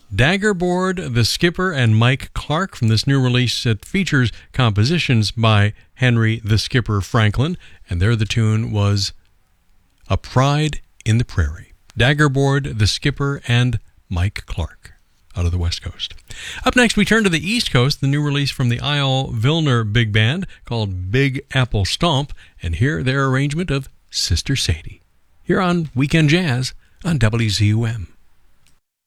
Daggerboard, The Skipper, and Mike Clark from this new release that features compositions by Henry the Skipper Franklin, and there the tune was A Pride in the Prairie. Daggerboard, The Skipper, and Mike Clark out of the West Coast. Up next, we turn to the East Coast, the new release from the Eyal Vilner Big Band called Big Apple Stomp, and here their arrangement of Sister Sadie. Here on Weekend Jazz on WZUM.